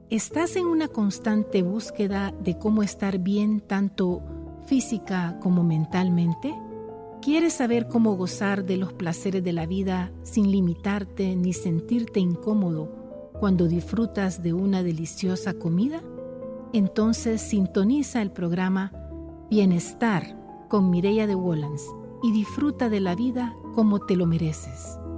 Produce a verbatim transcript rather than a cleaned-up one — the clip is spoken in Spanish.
¿Estás en una constante búsqueda de cómo estar bien tanto física como mentalmente? ¿Quieres saber cómo gozar de los placeres de la vida sin limitarte ni sentirte incómodo cuando disfrutas de una deliciosa comida? Entonces sintoniza el programa Bienestar con Mireya de Wolans y disfruta de la vida como te lo mereces.